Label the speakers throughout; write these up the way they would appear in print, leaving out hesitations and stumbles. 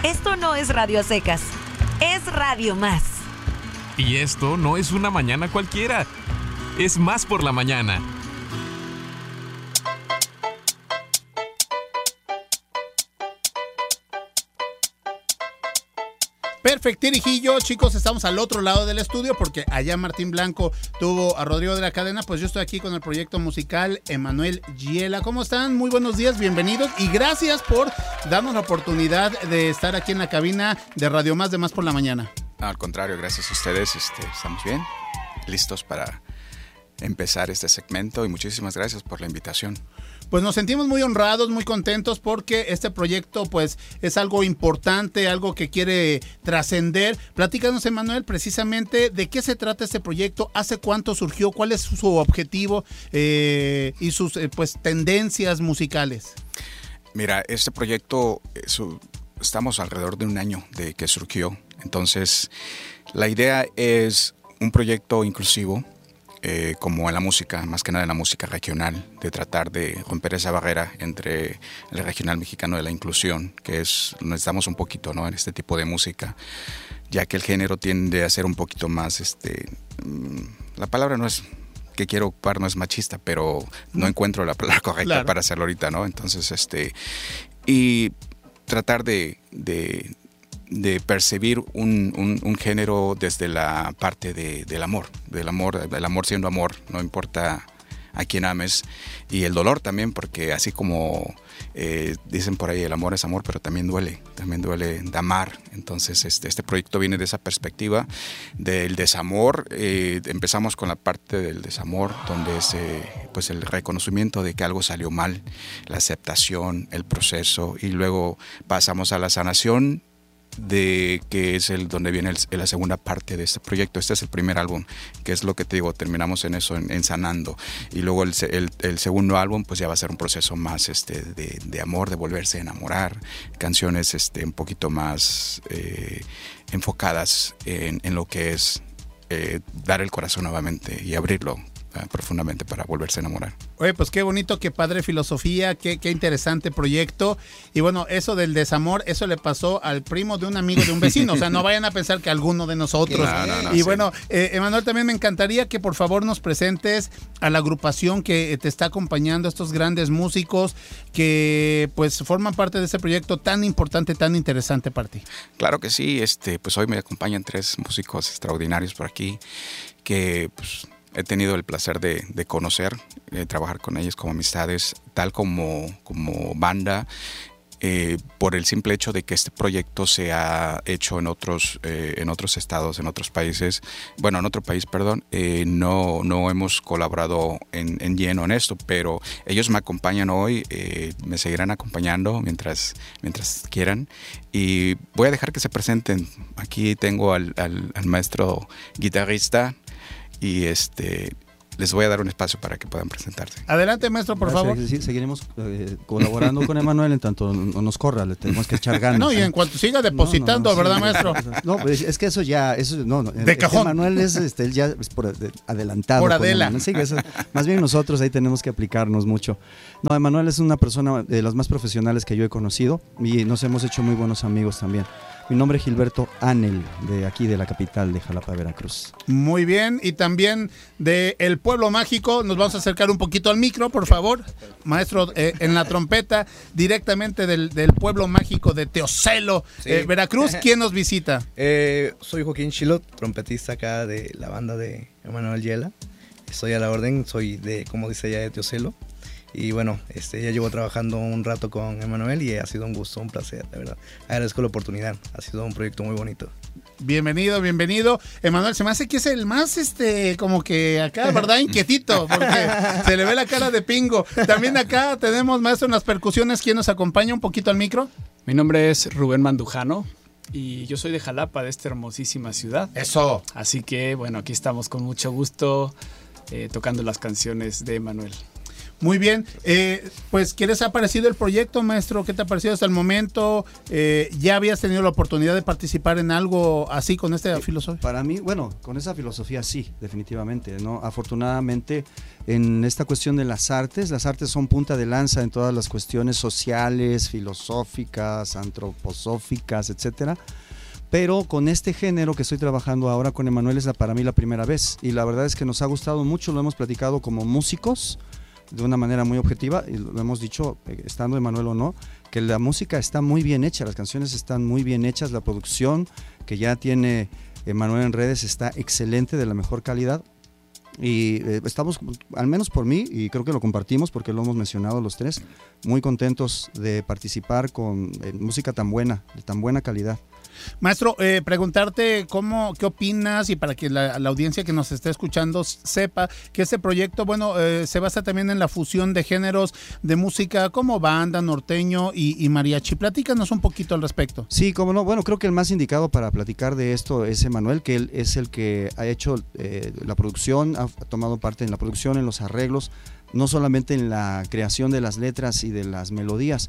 Speaker 1: Esto no es Radio a Secas, es Radio Más.
Speaker 2: Y esto no es una mañana cualquiera, es Más por la Mañana.
Speaker 3: Perfectirijillo, chicos, estamos al otro lado del estudio porque allá Martín Blanco tuvo a Rodrigo de la Cadena, pues yo estoy aquí con el proyecto musical Emanuel Giela. ¿Cómo están? Muy buenos días, bienvenidos y gracias por darnos la oportunidad de estar aquí en la cabina de Radio Más de Más por la Mañana.
Speaker 4: No, al contrario, gracias a ustedes, estamos bien, listos para empezar este segmento y muchísimas gracias por la invitación.
Speaker 3: Pues nos sentimos muy honrados, muy contentos porque este proyecto pues es algo importante, algo que quiere trascender. Platícanos, Emanuel, precisamente de qué se trata este proyecto, hace cuánto surgió, cuál es su objetivo y sus pues tendencias musicales.
Speaker 4: Mira, este proyecto, estamos alrededor de un año de que surgió, entonces la idea es un proyecto inclusivo. Como en la música, más que nada en la música regional, de tratar de romper esa barrera entre el regional mexicano de la inclusión, que es, necesitamos un poquito, ¿no?, en este tipo de música, ya que el género tiende a ser un poquito más, la palabra no es que quiero ocupar, no es machista, pero no encuentro la palabra correcta para hacerlo ahorita, ¿no? Entonces, y tratar de percibir un género desde la parte del amor siendo amor, no importa a quién ames, y el dolor también, porque así como dicen por ahí, el amor es amor, pero también duele de amar. Entonces este proyecto viene de esa perspectiva del desamor. Empezamos con la parte del desamor, donde es pues el reconocimiento de que algo salió mal, la aceptación, el proceso, y luego pasamos a la sanación, de que es donde viene la segunda parte de este proyecto. Este es el primer álbum, que es lo que te digo, terminamos en eso, en sanando, y luego el segundo álbum pues ya va a ser un proceso más de amor, de volverse a enamorar, canciones un poquito más enfocadas en lo que es dar el corazón nuevamente y abrirlo profundamente para volverse a enamorar.
Speaker 3: Oye, pues qué bonito, qué padre filosofía, qué interesante proyecto. Y bueno, eso del desamor, eso le pasó al primo de un amigo de un vecino. O sea, no vayan a pensar que alguno de nosotros. No, y sí. Bueno, Emanuel, también me encantaría que por favor nos presentes a la agrupación que te está acompañando, estos grandes músicos que pues forman parte de ese proyecto tan importante, tan interesante para ti.
Speaker 4: Claro que sí, pues hoy me acompañan 3 músicos extraordinarios por aquí que pues he tenido el placer de conocer, trabajar con ellos como amistades, tal como banda, por el simple hecho de que este proyecto se ha hecho en otros estados, en otros países. Bueno, en otro país, perdón. No hemos colaborado en lleno en esto, pero ellos me acompañan hoy, me seguirán acompañando mientras quieran. Y voy a dejar que se presenten. Aquí tengo al maestro guitarrista, y les voy a dar un espacio para que puedan presentarse.
Speaker 3: Adelante, maestro, por favor.
Speaker 5: Sí, seguiremos colaborando con Emanuel en tanto no nos corra, le tenemos que echar ganas.
Speaker 3: No, y en cuanto siga depositando, ¿verdad, maestro?
Speaker 5: No, pues es que eso no.
Speaker 3: De cajón.
Speaker 5: Emanuel él ya es por adelantado.
Speaker 3: Por Adela.
Speaker 5: Sí, más bien nosotros ahí tenemos que aplicarnos mucho. No, Emanuel es una persona de las más profesionales que yo he conocido y nos hemos hecho muy buenos amigos también. Mi nombre es Gilberto Anel, de aquí de la capital de Jalapa, Veracruz.
Speaker 3: Muy bien, y también de El Pueblo Mágico, nos vamos a acercar un poquito al micro, por favor. Maestro, en la trompeta, directamente del Pueblo Mágico de Teocelo, sí. Veracruz, ¿quién nos visita?
Speaker 6: Soy Joaquín Chilot, trompetista acá de la banda de Emanuel Giela. Estoy a la orden, soy de, como dice ella, de Teocelo. Y bueno, ya llevo trabajando un rato con Emanuel y ha sido un gusto, un placer, de verdad. Agradezco la oportunidad, ha sido un proyecto muy bonito.
Speaker 3: Bienvenido. Emanuel, se me hace que es el más, como que acá, ¿verdad? Inquietito, porque se le ve la cara de pingo. También acá tenemos, maestro, en las percusiones, ¿quién nos acompaña un poquito al micro?
Speaker 7: Mi nombre es Rubén Mandujano y yo soy de Jalapa, de esta hermosísima ciudad.
Speaker 3: ¡Eso!
Speaker 7: Así que, bueno, aquí estamos con mucho gusto tocando las canciones de Emanuel.
Speaker 3: Muy bien, pues ¿qué les ha parecido el proyecto, maestro? ¿Qué te ha parecido hasta el momento? ¿Ya habías tenido la oportunidad de participar en algo así con esta filosofía?
Speaker 5: Para mí, bueno, con esa filosofía sí, definitivamente, ¿no? Afortunadamente, en esta cuestión de las artes son punta de lanza en todas las cuestiones sociales, filosóficas, antroposóficas, etcétera. Pero con este género que estoy trabajando ahora con Emanuel es para mí la primera vez, y la verdad es que nos ha gustado mucho, lo hemos platicado como músicos de una manera muy objetiva, y lo hemos dicho, estando Emanuel o no, que la música está muy bien hecha, las canciones están muy bien hechas, la producción que ya tiene Emanuel en redes está excelente, de la mejor calidad, y estamos, al menos por mí, y creo que lo compartimos porque lo hemos mencionado los tres, muy contentos de participar con música tan buena, de tan buena calidad.
Speaker 3: Maestro, preguntarte qué opinas, y para que la audiencia que nos esté escuchando sepa que este proyecto, bueno, se basa también en la fusión de géneros de música como banda, norteño y mariachi. Platícanos un poquito al respecto.
Speaker 5: Sí, cómo no. Bueno, creo que el más indicado para platicar de esto es Emanuel, que él es el que ha hecho la producción, ha tomado parte en la producción, en los arreglos, no solamente en la creación de las letras y de las melodías.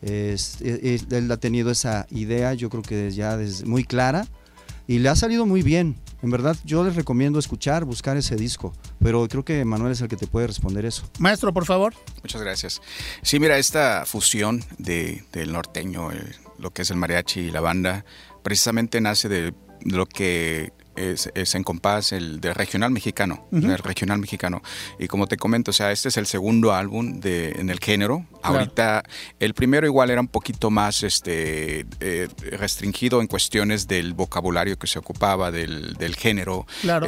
Speaker 5: Él ha tenido esa idea, yo creo que ya desde muy clara, y le ha salido muy bien. En verdad, yo les recomiendo buscar ese disco, pero creo que Manuel es el que te puede responder eso.
Speaker 3: Maestro, por favor.
Speaker 4: Muchas gracias. Sí, mira, esta fusión del norteño, lo que es el mariachi y la banda, precisamente nace de lo que es en compás del regional mexicano, del regional mexicano. Y como te comento, o sea, este es el segundo álbum en el género. Claro. Ahorita, el primero igual era un poquito más restringido en cuestiones del vocabulario que se ocupaba del género, claro.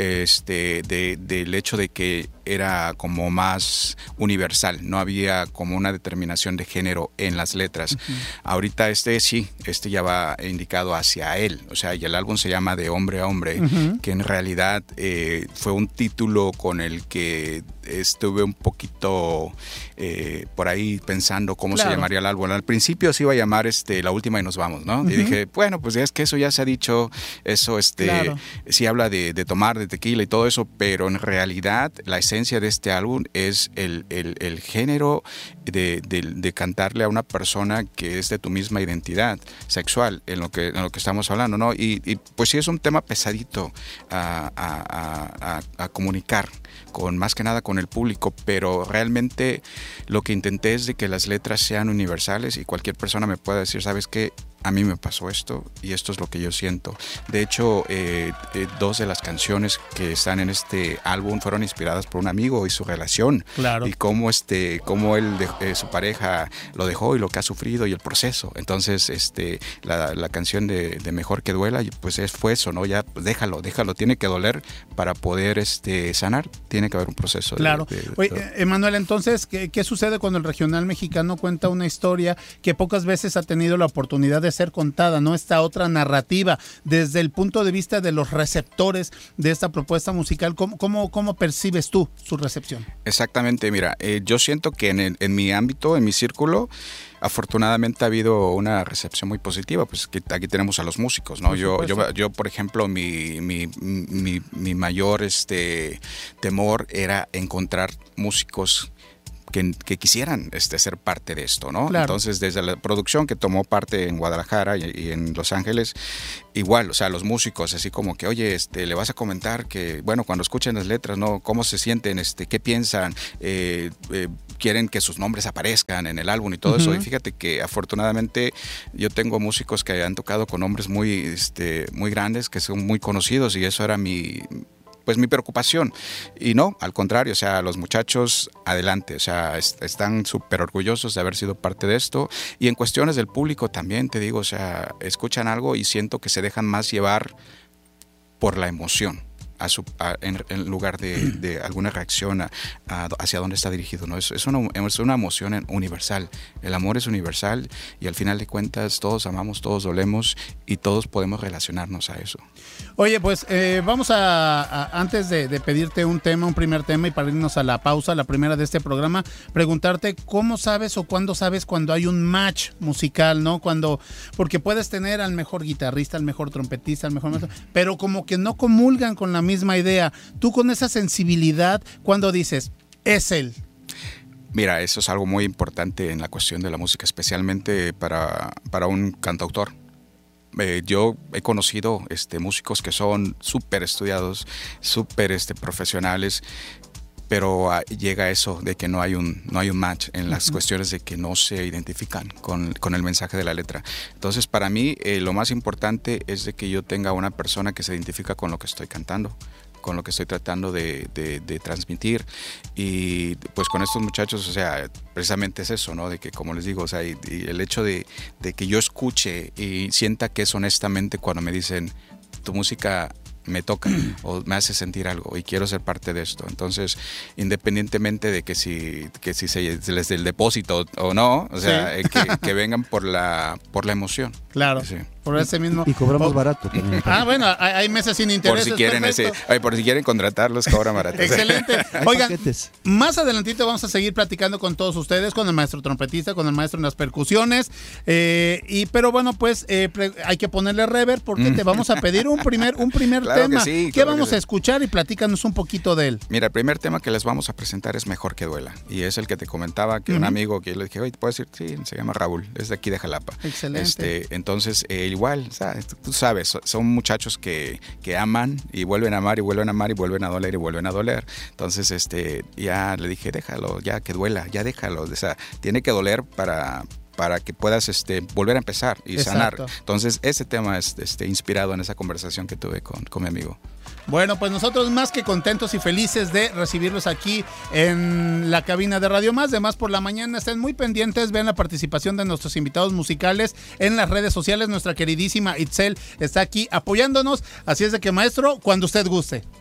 Speaker 4: Del hecho de que era como más universal, no había como una determinación de género en las letras. Ahorita sí, ya va indicado hacia él, o sea, y el álbum se llama De Hombre a Hombre, que en realidad fue un título con el que estuve un poquito por ahí pensando cómo se llamaría el álbum. Al principio se iba a llamar La Última y Nos Vamos, ¿no? Y dije, bueno, pues es que eso ya se ha dicho, eso sí habla de tomar, de tequila y todo eso, pero en realidad la esencia de este álbum es el género de cantarle a una persona que es de tu misma identidad sexual, en lo que estamos hablando, ¿no? Y pues sí es un tema pesadito a comunicar, más que nada con el público, pero realmente lo que intenté es de que las letras sean universales y cualquier persona me pueda decir, ¿sabes qué? A mí me pasó esto y esto es lo que yo siento. De hecho, 2 de las canciones que están en este álbum fueron inspiradas por un amigo y su relación. Claro. Y cómo él, su pareja lo dejó y lo que ha sufrido y el proceso. Entonces, la canción de Mejor que Duela, pues fue eso, ¿no? Ya, pues déjalo, tiene que doler para poder sanar. Tiene que haber un proceso.
Speaker 3: Claro. Oye, Emanuel, entonces, ¿qué sucede cuando el regional mexicano cuenta una historia que pocas veces ha tenido la oportunidad de ser contada, ¿no? Esta otra narrativa, desde el punto de vista de los receptores de esta propuesta musical, ¿cómo percibes tú su recepción?
Speaker 4: Exactamente, mira, yo siento que en mi ámbito, en mi círculo, afortunadamente ha habido una recepción muy positiva, pues que aquí tenemos a los músicos, ¿no? Yo por ejemplo, mi mayor temor era encontrar músicos que quisieran ser parte de esto, ¿no? Claro. Entonces, desde la producción que tomó parte en Guadalajara y en Los Ángeles, igual, o sea, los músicos, así como que, oye, le vas a comentar que, bueno, cuando escuchen las letras, ¿no? ¿Cómo se sienten? ¿Qué piensan? Quieren que sus nombres aparezcan en el álbum y todo eso. Y fíjate que afortunadamente yo tengo músicos que han tocado con nombres muy grandes, que son muy conocidos, y eso era mi preocupación. Y no, al contrario, o sea, los muchachos adelante, o sea, están súper orgullosos de haber sido parte de esto. Y en cuestiones del público también, te digo, o sea, escuchan algo y siento que se dejan más llevar por la emoción. En lugar de alguna reacción hacia dónde está dirigido, ¿no? Es una emoción universal. El amor es universal y al final de cuentas todos amamos, todos dolemos y todos podemos relacionarnos a eso.
Speaker 3: Oye, pues vamos antes de pedirte un primer tema y para irnos a la pausa, la primera de este programa, preguntarte cómo sabes o cuándo sabes cuando hay un match musical, ¿no? Porque puedes tener al mejor guitarrista, al mejor trompetista, al mejor maestro, pero como que no comulgan con la misma idea. Tú con esa sensibilidad, cuando dices, es él.
Speaker 4: Mira, eso es algo muy importante en la cuestión de la música, especialmente para un cantautor. Yo he conocido músicos que son súper estudiados, súper profesionales, pero llega eso de que no hay un match en las cuestiones de que no se identifican con el mensaje de la letra. Entonces, para mí, lo más importante es de que yo tenga una persona que se identifica con lo que estoy cantando, con lo que estoy tratando de transmitir. Y pues con estos muchachos, o sea, precisamente es eso, ¿no? De que, como les digo, o sea, y el hecho de que yo escuche y sienta que es honestamente cuando me dicen, tu música me toca o me hace sentir algo y quiero ser parte de esto. Entonces, independientemente de que si se les dé el depósito o no, o sea, que vengan por la emoción.
Speaker 3: Claro. Sí. Por ese mismo.
Speaker 5: Y cobramos barato también.
Speaker 3: Bueno, hay meses sin interés.
Speaker 4: Por si quieren contratarlos, cobran barato.
Speaker 3: Excelente. Oigan, más adelantito vamos a seguir platicando con todos ustedes, con el maestro trompetista, con el maestro en las percusiones. Pero bueno, pues hay que ponerle reverb porque te vamos a pedir un primer claro tema. ¿Qué vamos a escuchar? Y platícanos un poquito de él.
Speaker 4: Mira, el primer tema que les vamos a presentar es Mejor que Duela. Y es el que te comentaba, que un amigo que le dije, oye, ¿te puedo decir? Sí, se llama Raúl, es de aquí de Jalapa.
Speaker 3: Excelente.
Speaker 4: Entonces, igual, ¿sabes? Tú sabes, son muchachos que aman y vuelven a amar y vuelven a amar y vuelven a doler y vuelven a doler. Entonces, ya le dije, déjalo, ya que duela, ya déjalo. O sea, tiene que doler para que puedas volver a empezar y sanar. Entonces, ese tema es inspirado en esa conversación que tuve con mi amigo.
Speaker 3: Bueno, pues nosotros más que contentos y felices de recibirlos aquí en la cabina de Radio Más, de Más por la Mañana. Estén muy pendientes, vean la participación de nuestros invitados musicales en las redes sociales. Nuestra queridísima Itzel está aquí apoyándonos, así es de que, maestro, cuando usted guste.